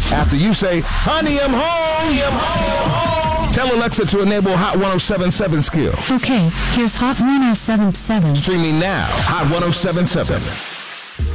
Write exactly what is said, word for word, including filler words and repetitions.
After you say, honey, I'm home. I'm home. Tell Alexa to enable Hot ten seventy-seven skill. Okay, here's Hot ten seventy-seven. Streaming now, Hot ten seventy-seven.